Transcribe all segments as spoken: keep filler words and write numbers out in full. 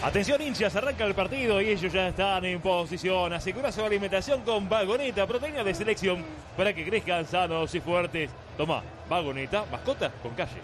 Atención hinchas, arranca el partido y ellos ya están en posición. Asegura su alimentación con Vagoneta, proteína de selección para que crezcan sanos y fuertes. Toma, Vagoneta, mascota con calle.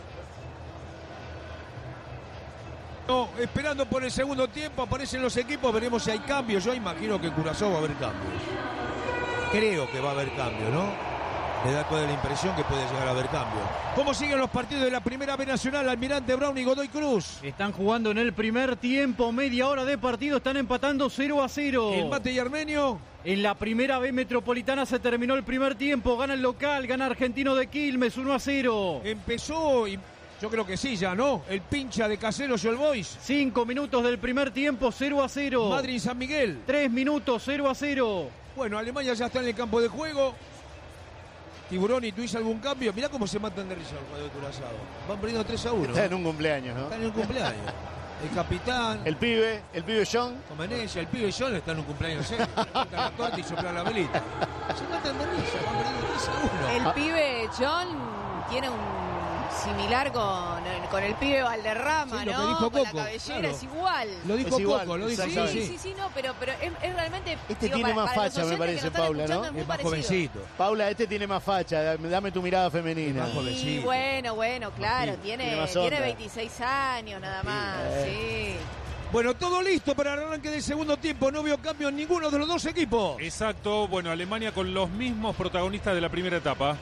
No, esperando por el segundo tiempo, aparecen los equipos, veremos si hay cambios. Yo imagino que en Curazao va a haber cambios. Creo que va a haber cambios, ¿no? Me da toda la impresión que puede llegar a haber cambio. ¿Cómo siguen los partidos de la Primera B Nacional? Almirante Brown y Godoy Cruz. Están jugando en el primer tiempo, media hora de partido, están empatando cero a cero. El Mate y Armenio. En la Primera B Metropolitana se terminó el primer tiempo, gana el local, gana Argentino de Quilmes, uno a cero. Empezó, y yo creo que sí ya, ¿no? El pincha de Caseros y All Boys. Cinco minutos del primer tiempo, cero a cero. Madrid y San Miguel. Tres minutos, cero a cero. Bueno, Alemania ya está en el campo de juego. Tiburón, ¿y tú hice algún cambio? Mirá cómo se matan de risa el jugador de Curazao. Van perdiendo tres a uno. Está en un cumpleaños, ¿no? Está en un cumpleaños. El capitán. El pibe, el pibe John. Comenencia, el pibe John está en un cumpleaños serio. La torta y soplar la velita. Se matan de risa, van perdiendo tres a uno. El pibe John tiene un similar con, con el pibe Valderrama, sí, lo ¿no? que dijo con Coco, la cabellera, claro. es igual. Lo dijo Es igual, Coco, lo dijo. Sí, Sí, sí, sí, no, pero, pero es, es realmente... Este digo, tiene para, más para los facha, me oyentes parece, que lo están Paula, escuchando, ¿no? es muy Es más parecido. jovencito. Paula, este tiene más facha, dame, dame tu mirada femenina. Es más joven. Y jovencito. bueno, bueno, claro, tiene, tiene más tiene onda. veintiséis años nada más, sí. Bueno, todo listo para el arranque del segundo tiempo. No veo cambio en ninguno de los dos equipos. Exacto, bueno, Alemania con los mismos protagonistas de la primera etapa.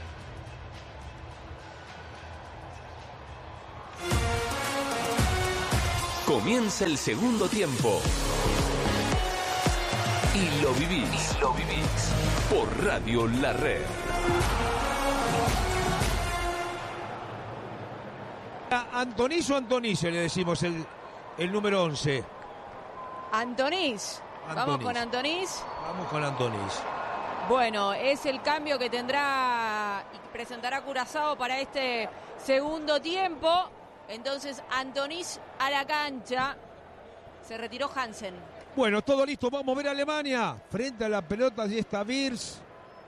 Comienza el segundo tiempo. Y lo vivís, y lo vivís por Radio La Red. A Antonís o Antonice le decimos el, el número once. Antonís. Vamos Antonís. con Antonís. Vamos con Antonís. Bueno, es el cambio que tendrá y presentará Curazao para este segundo tiempo. Entonces, Antonís a la cancha. Se retiró Hansen. Bueno, todo listo. Vamos a ver a Alemania. Frente a la pelota de esta Virs.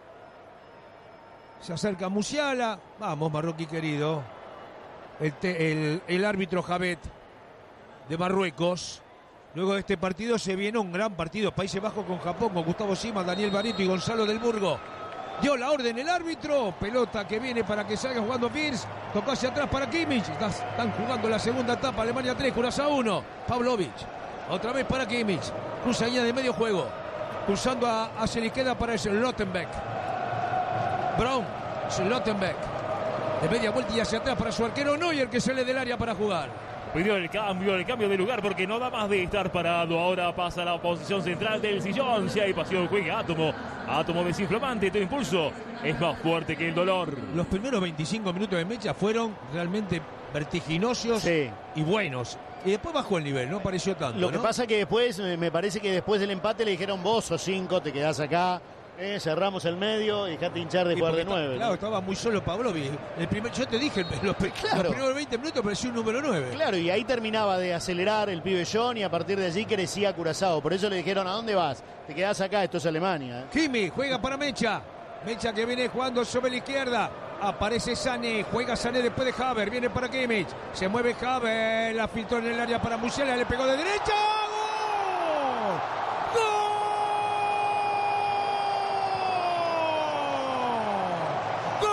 Se acerca Musiala. Vamos, Marroquí querido. El, te, el, el árbitro Javet de Marruecos. Luego de este partido se viene un gran partido. Países Bajos con Japón, con Gustavo Simas, Daniel Barito y Gonzalo del Burgo. Dio la orden el árbitro. Pelota que viene para que salga jugando Virs. Tocó hacia atrás para Kimmich. Están jugando la segunda etapa. Alemania tres, Curazao uno. Pavlovic. Otra vez para Kimmich. Cruza línea de medio juego. Cruzando a, hacia la izquierda para Schlottenbeck. Brown. Schlottenbeck. De media vuelta y hacia atrás para su arquero Neuer, que sale del área para jugar. Pidió el cambio, el cambio de lugar porque no da más de estar parado. Ahora pasa a la posición central del sillón. Si hay pasión, juega Átomo. Átomo desinflamante, tu impulso es más fuerte que el dolor. Los primeros veinticinco minutos de mecha fueron realmente vertiginosos Sí. y buenos. Y después bajó el nivel, no pareció tanto. Lo que ¿no? pasa que después, me parece que después del empate le dijeron vos sos cinco, te quedás acá, eh, cerramos el medio y dejate hinchar de Sí, jugar de porque está- nueve. Claro, ¿no? estaba muy solo Pavlovic. El primer, yo te dije, los, pe- Claro. los primeros veinte minutos pareció un número nueve. Claro, y ahí terminaba de acelerar el pibe John y a partir de allí crecía Curazao. Por eso le dijeron, ¿a dónde vas? Te quedás acá, esto es Alemania. ¿eh? Kimi juega para Mecha. Mecha que viene jugando sobre la izquierda. Aparece Sané, juega Sané después de Haver, viene para Kimmich. Se mueve Haver, la filtró en el área para Musiala, le pegó de derecha. ¡Gol! ¡Gol!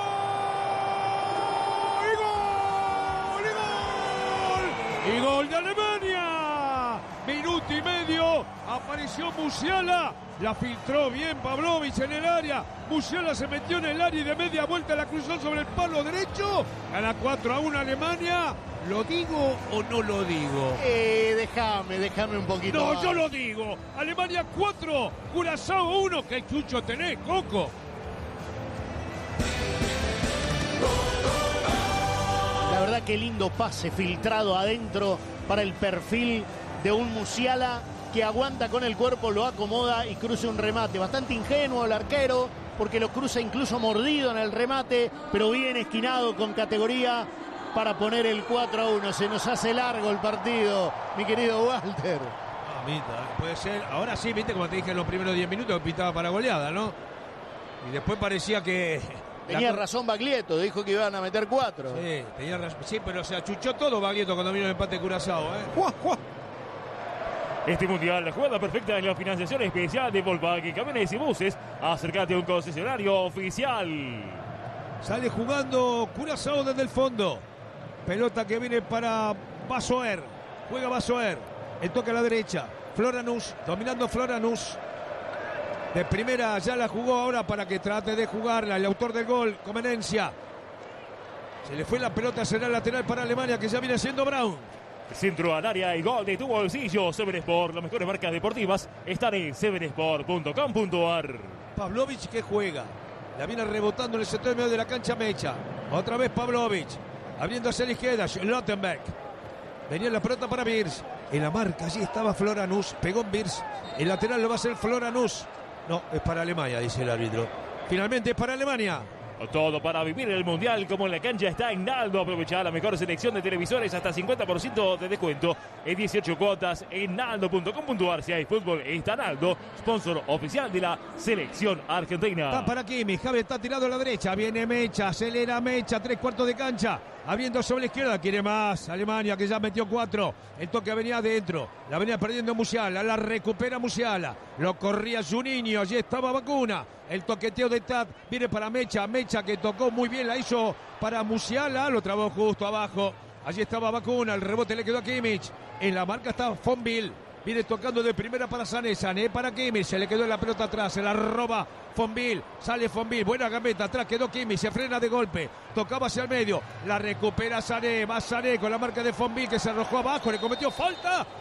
¡Gol! ¡Y gol! ¡Y gol de Alemania! Minuto y medio, apareció Musiala. La filtró bien Pavlovic en el área. Musiala se metió en el área y de media vuelta la cruzó sobre el palo derecho. Gana cuatro a uno Alemania. ¿Lo digo o no lo digo? Eh, déjame, déjame un poquito No, más. yo lo digo. Alemania cuatro, Curazao uno. ¿Qué chucho tenés, Coco? La verdad que lindo pase filtrado adentro para el perfil de un Musiala que aguanta con el cuerpo, lo acomoda y cruza un remate. Bastante ingenuo el arquero porque lo cruza incluso mordido en el remate, pero bien esquinado con categoría para poner el cuatro a uno. Se nos hace largo el partido, mi querido Walter. Mamita, puede ser. Ahora sí, viste, como te dije en los primeros diez minutos, pitaba para goleada, ¿no? Y después parecía que... Tenía la... razón Baglietto, dijo que iban a meter cuatro. Sí, tenía razón. Sí, pero se achuchó todo Baglietto cuando vino el empate de Curazao, ¿eh? ¡Juá, juá! Este mundial, la jugada perfecta en la financiación especial de Volkswagen Camiones y Buses. Acércate a un concesionario oficial. Sale jugando Curazao desde el fondo. Pelota que viene para Basoer. Juega Basoer. El toque a la derecha. Floranus, dominando Floranus. De primera ya la jugó ahora para que trate de jugarla. El autor del gol, Comenencia. Se le fue la pelota, será lateral para Alemania, que ya viene siendo Brown. Centro al área y gol de tu bolsillo. Seven Sport, las mejores marcas deportivas están en seven sport punto com punto a r. Pavlovic que juega. La viene rebotando en el sector medio de la cancha Mecha. Otra vez Pavlovic. Abriendo hacia la izquierda. Schlottenbeck. Venía la pelota para Birs. En la marca allí estaba Floranus. Pegó en Birs. El lateral lo va a hacer Floranus. No, es para Alemania, dice el árbitro. Finalmente es para Alemania. Todo para vivir el mundial como en la cancha está en Naldo. Aprovecha la mejor selección de televisores hasta cincuenta por ciento de descuento en dieciocho cuotas en naldo punto com punto a r. Si hay fútbol, está Naldo, sponsor oficial de la selección argentina. Está para Kimmich, Javi está tirado a la derecha, viene Mecha, acelera Mecha, tres cuartos de cancha, abriendo sobre la izquierda, quiere más, Alemania que ya metió cuatro, el toque venía adentro, la venía perdiendo Musiala, la recupera Musiala, lo corría Juninho, allí estaba Vacuna, el toqueteo de Tad, viene para Mecha, Mecha que tocó muy bien, la hizo para Musiala, lo trabó justo abajo, allí estaba Vacuna, el rebote le quedó a Kimmich, en la marca está Fonville. Viene tocando de primera para Sané, Sané para Kimmich, se le quedó la pelota atrás, se la roba Fonville, sale Fonville, buena gambeta, atrás quedó Kimmich, se frena de golpe, tocaba hacia el medio, la recupera Sané, va Sané con la marca de Fonville que se arrojó abajo, le cometió falta,